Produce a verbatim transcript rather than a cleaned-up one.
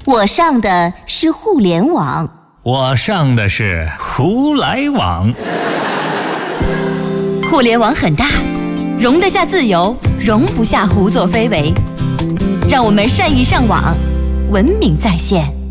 我上的是互联网， 我上的是胡来网。 互联网很大，容得下自由，容不下胡作非为。让我们善于上网，文明在线。